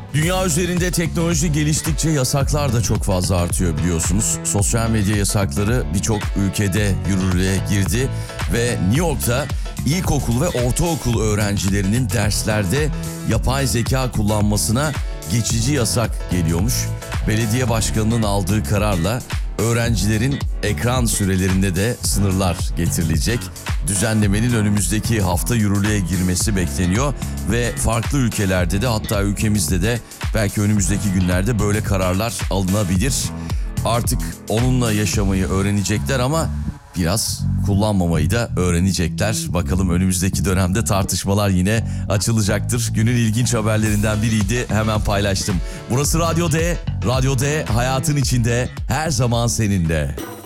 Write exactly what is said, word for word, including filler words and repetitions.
Dünya üzerinde teknoloji geliştikçe yasaklar da çok fazla artıyor biliyorsunuz. Sosyal medya yasakları birçok ülkede yürürlüğe girdi ve New York'ta ilkokul ve ortaokul öğrencilerinin derslerde yapay zeka kullanmasına geçici yasak geliyormuş. Belediye başkanının aldığı kararla öğrencilerin ekran sürelerinde de sınırlar getirilecek. Düzenlemenin önümüzdeki hafta yürürlüğe girmesi bekleniyor ve farklı ülkelerde de, hatta ülkemizde de belki önümüzdeki günlerde böyle kararlar alınabilir. Artık onunla yaşamayı öğrenecekler ama biraz kullanmamayı da öğrenecekler. Bakalım önümüzdeki dönemde tartışmalar yine açılacaktır. Günün ilginç haberlerinden biriydi. Hemen paylaştım. Burası Radyo D. Radyo D hayatın içinde, her zaman seninle.